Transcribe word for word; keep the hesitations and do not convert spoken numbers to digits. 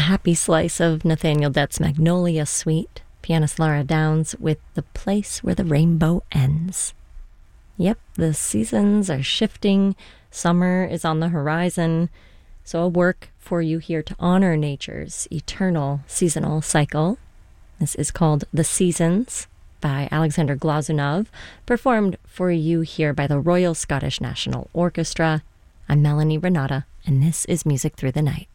happy slice of Nathaniel Dett's Magnolia Suite, pianist Laura Downs with The Place Where the Rainbow Ends. Yep, the seasons are shifting, summer is on the horizon, so a work for you here to honor nature's eternal seasonal cycle. This is called The Seasons by Alexander Glazunov, performed for you here by the Royal Scottish National Orchestra. I'm Melanie Renata, and this is Music Through the Night.